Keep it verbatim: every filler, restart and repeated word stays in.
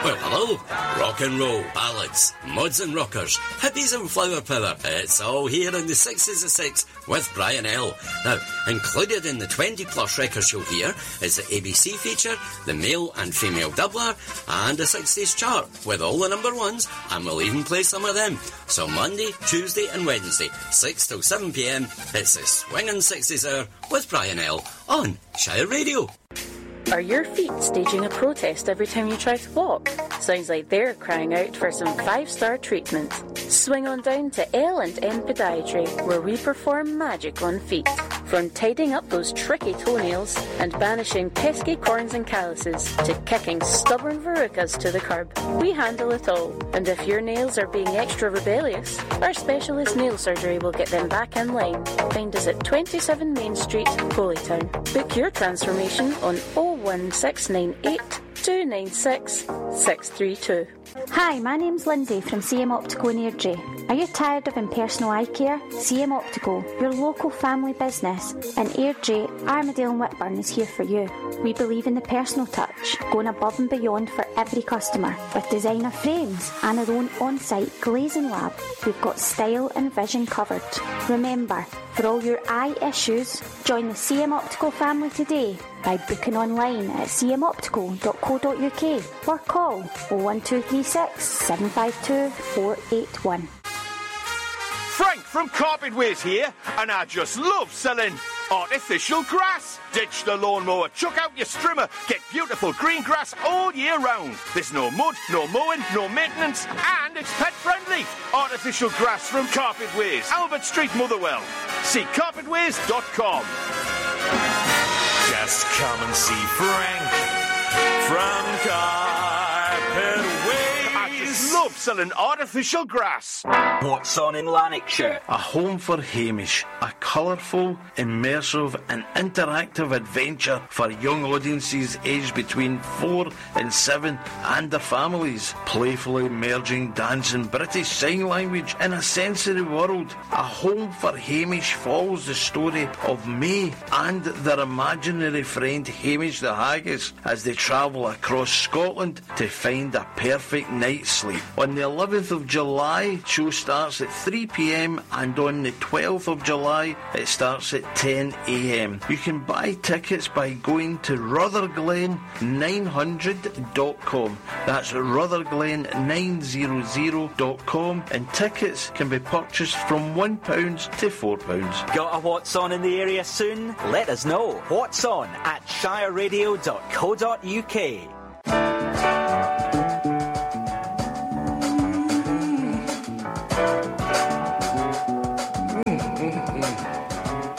Well, hello. Rock and roll, ballads, mods and rockers, hippies and flower power. It's all here in the Sixes of Six with Brian L. Now, included in the twenty plus records you'll hear is the A B C feature, the male and female doubler, and the sixties chart with all the number ones, and we'll even play some of them. So Monday, Tuesday and Wednesday, six till seven p m, it's the Swingin' Sixties Hour with Brian L. on Shire Radio. Are your feet staging a protest every time you try to walk? Sounds like they're crying out for some five-star treatment. Swing on down to L and N Podiatry, where we perform magic on feet. From tidying up those tricky toenails and banishing pesky corns and calluses to kicking stubborn verrucas to the curb, we handle it all. And if your nails are being extra rebellious, our specialist nail surgery will get them back in line. Find us at twenty-seven Main Street, Holytown. Book your transformation on oh one six nine eight two nine six six three two. Hi, my name's Lindsay from C M Optical in Airdrie. Are you tired of impersonal eye care? C M Optical, your local family business in Airdrie, Armadale and Whitburn is here for you. We believe in the personal touch, going above and beyond for every customer. With designer frames and our own on-site glazing lab, we've got style and vision covered. Remember, for all your eye issues, join the C M Optical family today by booking online at c m optical dot co dot u k or call oh one two three six seven five two four eight one. Frank from Carpet Ways here, and I just love selling artificial grass. Ditch the lawnmower, chuck out your strimmer, get beautiful green grass all year round. There's no mud, no mowing, no maintenance, and it's pet friendly. Artificial grass from Carpet Ways, Albert Street, Motherwell. See carpet ways dot com. Just come and see Frank from Carpet Ways. I just love selling artificial grass. What's on in Lanarkshire? A home for Hamish. A colourful, immersive and interactive adventure for young audiences aged between four and seven and their families. Playfully merging dance and British Sign Language in a sensory world. A home for Hamish follows the story of May and their imaginary friend Hamish the Haggis as they travel across Scotland to find a perfect night's sleep. On the eleventh of July, show starts at three p m and on the twelfth of July, it starts at ten a m. You can buy tickets by going to rutherglen nine hundred dot com. That's rutherglen nine hundred dot com, and tickets can be purchased from one pound to four pounds. Got a What's On in the area soon? Let us know. What's On at shire radio dot co dot u k.